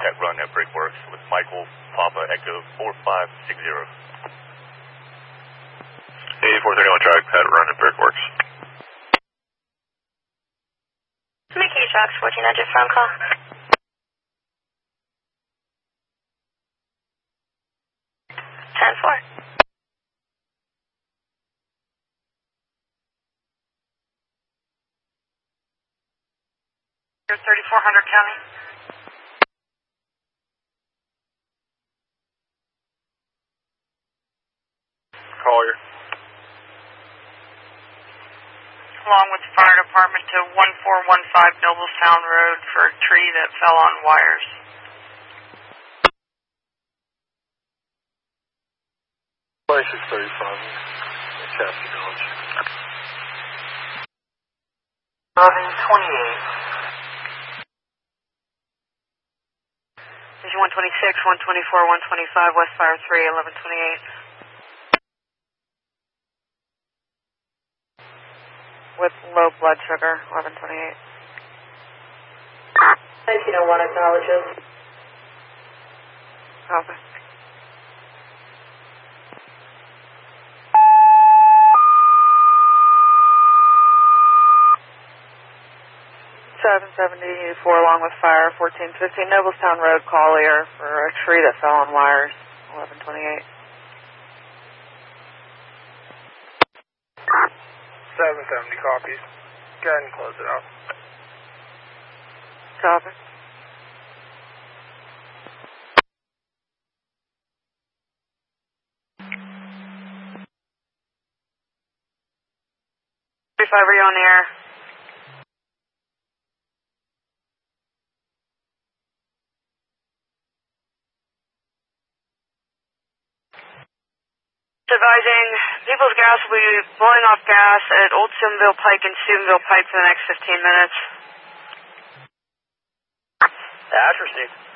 at Run at Brickworks with Michael Papa Echo 4560. 8431 track at Run at Brickworks. Mickey Fox 1400 phone call. Ten four. You're 3400 County. Collier. Along with the fire department to 1415 Nobletown Road for a tree that fell on wires. Place is 35. Chassis Village. 1128. Vision 126, 124, 125, Westfire 3, 1128. With low blood sugar, 1128. 1901 acknowledges. Copy. $774 along with fire, 1415 Nobletown Road, Collier for a tree that fell on wires, 1128. 770 copies. Go ahead and close it out. Copy. Are you on the air? Advising People's Gas will be blowing off gas at Old Steubenville Pike and Steubenville Pike for the next 15 minutes. Ash received.